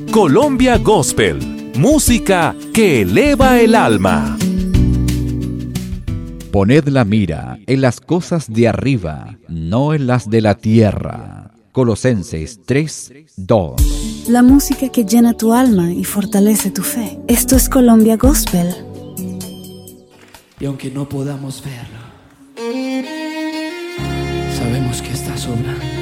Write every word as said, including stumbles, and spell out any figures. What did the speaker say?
Colombia Gospel, música que eleva el alma. Poned la mira en las cosas de arriba, no en las de la tierra. Colosenses tres, dos. La música que llena tu alma y fortalece tu fe. Esto es Colombia Gospel. Y aunque no podamos verlo, sabemos que estás obrando.